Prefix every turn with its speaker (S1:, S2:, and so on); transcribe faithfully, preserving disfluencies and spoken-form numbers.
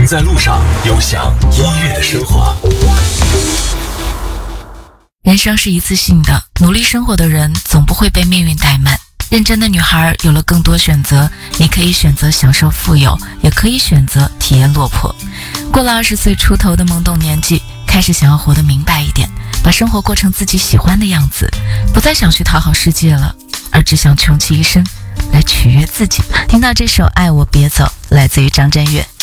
S1: 在路上，有想音乐的生活。
S2: 人生是一次性的，努力生活的人总不会被命运怠慢。认真的女孩有了更多选择，你可以选择享受富有，也可以选择体验落魄。过了二十岁出头的懵懂年纪，开始想要活得明白一点，把生活过成自己喜欢的样子，不再想去讨好世界了，而只想穷其一生来取悦自己。听到这首《爱我别走》，来自于张震岳。